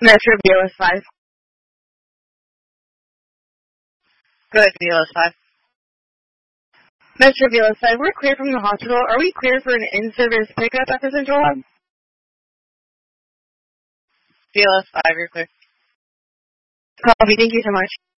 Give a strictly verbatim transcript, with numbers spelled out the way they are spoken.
Metro B L S five. Good, B L S five. Metro B L S five, we're clear from the hospital. Are we clear for an in-service pickup at the Central Lab? B L S five, you're clear. Copy, thank you so much.